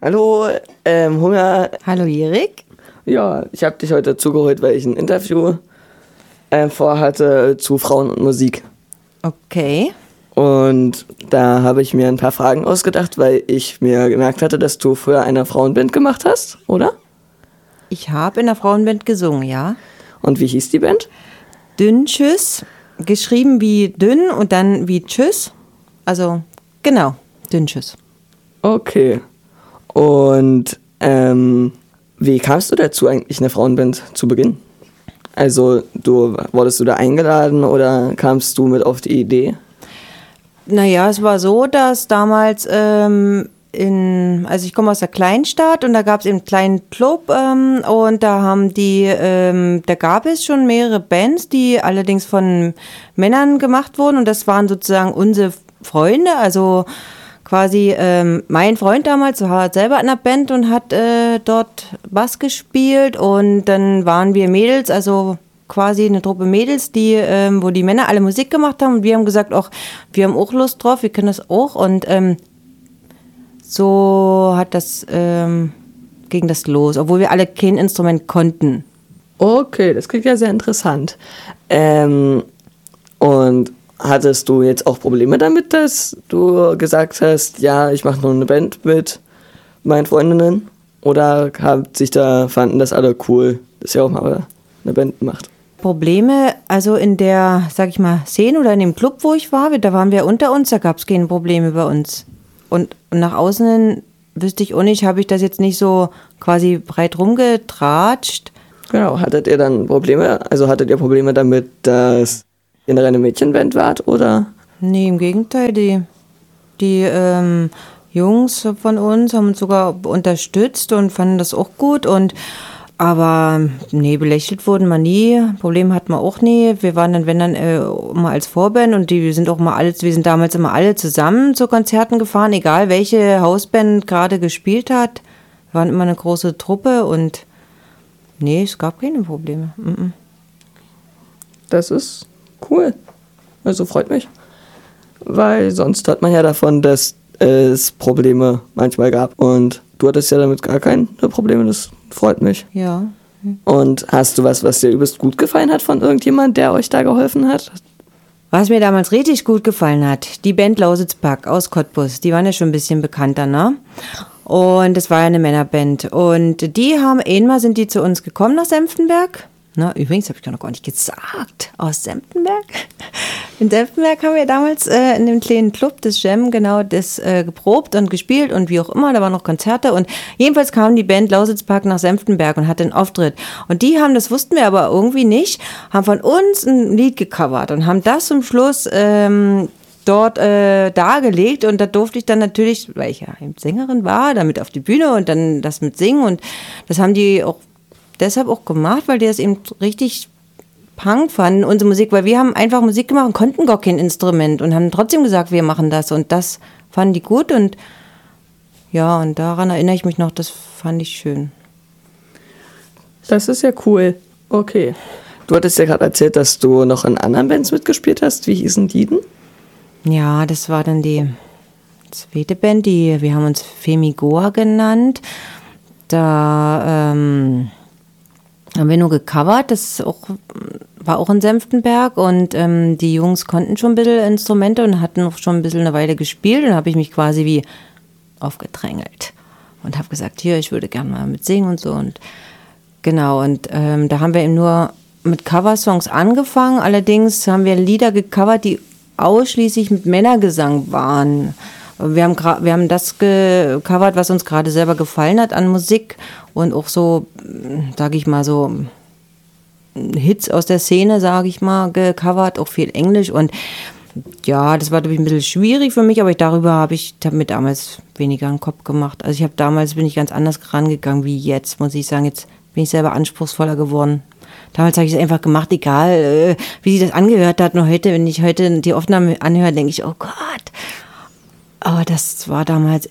Hallo, Hunger. Hallo Erik. Ja, ich habe dich heute zugeholt, weil ich ein Interview vorhatte zu Frauen und Musik. Okay. Und da habe ich mir ein paar Fragen ausgedacht, weil ich mir gemerkt hatte, dass du früher eine Frauenband gemacht hast, oder? Ich habe in der Frauenband gesungen, ja. Und wie hieß die Band? Dünntschüss, geschrieben wie dünn und dann wie tschüss. Also, genau, Dünntschüss. Okay. Und wie kamst du dazu, eigentlich eine Frauenband zu beginnen? Also, wurdest du da eingeladen oder kamst du mit auf die Idee? Naja, es war so, dass damals also ich komme aus der Kleinstadt und da gab es eben einen kleinen Club und da gab es schon mehrere Bands, die allerdings von Männern gemacht wurden und das waren sozusagen unsere Freunde, also quasi mein Freund damals war selber in der Band und hat dort Bass gespielt und dann waren wir Mädels, also quasi eine Truppe Mädels, wo die Männer alle Musik gemacht haben und wir haben gesagt, wir haben auch Lust drauf, wir können das auch und so ging das los, obwohl wir alle kein Instrument konnten. Okay, das klingt ja sehr interessant. Und hattest du jetzt auch Probleme damit, dass du gesagt hast, ja, ich mache nur eine Band mit meinen Freundinnen? Oder fanden das alle cool, dass ihr auch mal eine Band macht? Probleme, also in der, sag ich mal, Szene oder in dem Club, wo ich war, da waren wir unter uns, da gab es keine Probleme bei uns. Und nach außen hin wüsste ich auch nicht, habe ich das jetzt nicht so quasi breit rumgetratscht. Genau, hattet ihr dann Probleme? Also hattet ihr Probleme damit, dass ihr eine reine Mädchenband wart, oder? Nee, im Gegenteil, die Jungs von uns haben uns sogar unterstützt und fanden das auch gut aber nee, belächelt wurden wir nie, Problem hatten wir auch nie. Wir waren dann, wenn dann, immer als Vorband und wir sind damals immer alle zusammen zu Konzerten gefahren, egal welche Hausband gerade gespielt hat. Wir waren immer eine große Truppe und nee, es gab keine Probleme. Das ist cool. Also freut mich. Weil sonst hört man ja davon, dass es Probleme manchmal gab. Und du hattest ja damit gar keine Probleme, das freut mich. Ja. Und hast du was dir übelst gut gefallen hat von irgendjemand, der euch da geholfen hat? Was mir damals richtig gut gefallen hat, die Band Lausitzpack aus Cottbus, die waren ja schon ein bisschen bekannter, ne? Und das war ja eine Männerband. Und einmal sind die zu uns gekommen nach Senftenberg. Na, übrigens habe ich noch gar nicht gesagt, aus Senftenberg. In Senftenberg haben wir damals in dem kleinen Club des Jam genau das geprobt und gespielt und wie auch immer, da waren noch Konzerte und jedenfalls kam die Band Lausitzpark nach Senftenberg und hatte einen Auftritt und das wussten wir aber irgendwie nicht, haben von uns ein Lied gecovert und haben das zum Schluss dort dargelegt und da durfte ich dann natürlich, weil ich ja eben Sängerin war, damit auf die Bühne und dann das mit singen und das haben die auch deshalb auch gemacht, weil die das eben richtig Punk fanden, unsere Musik, weil wir haben einfach Musik gemacht und konnten gar kein Instrument und haben trotzdem gesagt, wir machen das und das fanden die gut und ja, und daran erinnere ich mich noch, das fand ich schön. Das ist ja cool. Okay. Du hattest ja gerade erzählt, dass du noch in anderen Bands mitgespielt hast. Wie hießen die denn? Ja, das war dann die zweite Band, wir haben uns Femigoa genannt. Da haben wir nur gecovert, war auch in Senftenberg und die Jungs konnten schon ein bisschen Instrumente und hatten auch schon ein bisschen eine Weile gespielt und dann habe ich mich quasi wie aufgedrängelt und habe gesagt, hier, ich würde gerne mal mit singen und so und genau und da haben wir eben nur mit Coversongs angefangen, allerdings haben wir Lieder gecovert, die ausschließlich mit Männergesang waren. Wir haben das gecovert, was uns gerade selber gefallen hat an Musik und auch so, sage ich mal, so Hits aus der Szene, sage ich mal, gecovert, auch viel Englisch und ja, das war natürlich ein bisschen schwierig für mich, aber habe mir damals weniger einen Kopf gemacht. Also bin ich ganz anders rangegangen wie jetzt, muss ich sagen, jetzt bin ich selber anspruchsvoller geworden. Damals habe ich es einfach gemacht, egal wie sich das angehört hat, nur heute, wenn ich heute die Aufnahme anhöre, denke ich, oh Gott. Aber das war damals,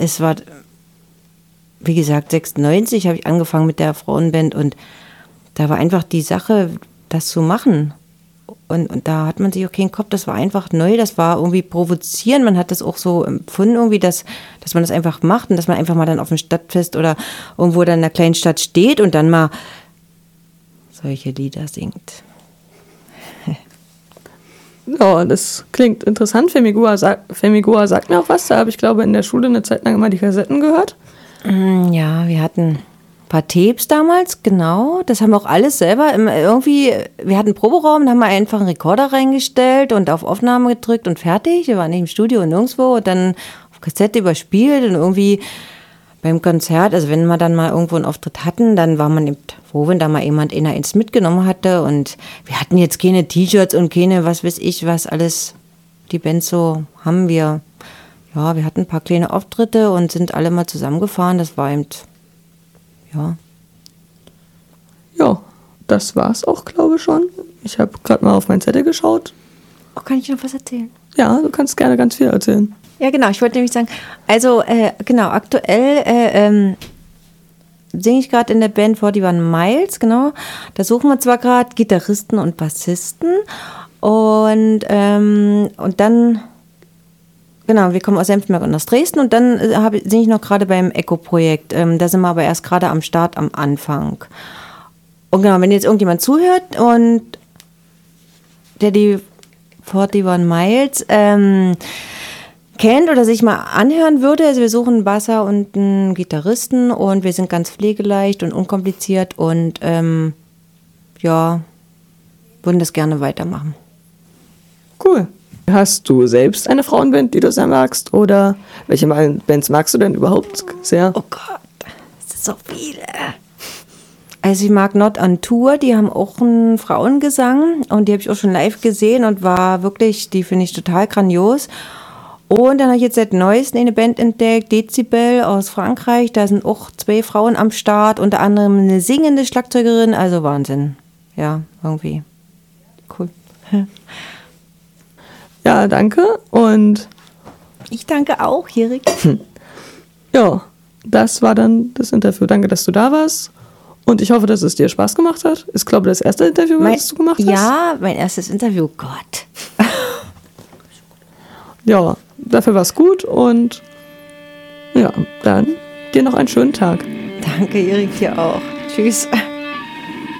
wie gesagt, 96 habe ich angefangen mit der Frauenband und da war einfach die Sache, das zu machen. Und da hat man sich auch keinen Kopf, das war einfach neu, das war irgendwie provozierend. Man hat das auch so empfunden, irgendwie, dass man das einfach macht und dass man einfach mal dann auf dem Stadtfest oder irgendwo dann in einer kleinen Stadt steht und dann mal solche Lieder singt. Ja, das klingt interessant. Femigua sagt mir auch was. Da habe ich, glaube in der Schule eine Zeit lang immer die Kassetten gehört. Ja, wir hatten ein paar Tapes damals, genau. Das haben wir auch alles selber irgendwie, wir hatten einen Proberaum, da haben wir einfach einen Rekorder reingestellt und auf Aufnahme gedrückt und fertig. Wir waren nicht im Studio und nirgendwo und dann auf Kassette überspielt und irgendwie beim Konzert, also wenn wir dann mal irgendwo einen Auftritt hatten, dann war man eben froh, wenn da mal jemand eins mitgenommen hatte und wir hatten jetzt keine T-Shirts und keine, was weiß ich, was alles die Band so haben wir. Ja, wir hatten ein paar kleine Auftritte und sind alle mal zusammengefahren, das war eben, ja. Ja, das war's auch, glaube ich schon. Ich habe gerade mal auf mein Zettel geschaut. Oh, kann ich noch was erzählen? Ja, du kannst gerne ganz viel erzählen. Ja, genau. Ich wollte nämlich sagen, also genau, aktuell singe ich gerade in der Band 41 Miles, genau. Da suchen wir zwar gerade Gitarristen und Bassisten und dann, genau, wir kommen aus Senftenberg und aus Dresden und dann singe ich noch gerade beim Echo-Projekt. Da sind wir aber erst gerade am Start, am Anfang. Und genau, wenn jetzt irgendjemand zuhört und der die 41 Miles kennt oder sich mal anhören würde. Also wir suchen einen Basser und einen Gitarristen und wir sind ganz pflegeleicht und unkompliziert und ja, würden das gerne weitermachen. Cool. Hast du selbst eine Frauenband, die du sehr magst? Oder welche Bands magst du denn überhaupt sehr? Oh Gott, das sind so viele. Also ich mag Not on Tour, die haben auch einen Frauengesang und die habe ich auch schon live gesehen und war wirklich, die finde ich total grandios. Und dann habe ich jetzt seit Neuestem eine Band entdeckt, Dezibel aus Frankreich. Da sind auch 2 Frauen am Start, unter anderem eine singende Schlagzeugerin. Also Wahnsinn. Ja, irgendwie cool. Ja, danke. Und ich danke auch, Jirik. Ja, das war dann das Interview. Danke, dass du da warst. Und ich hoffe, dass es dir Spaß gemacht hat. Ist, glaube ich, das erste Interview, das du gemacht hast. Ja, mein erstes Interview. Gott. Ja, dafür war es gut und ja, dann dir noch einen schönen Tag. Danke, Erik, dir auch. Tschüss.